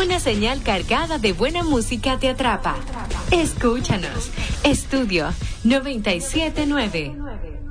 Una señal cargada de buena música te atrapa. Escúchanos. Estudio 97.9.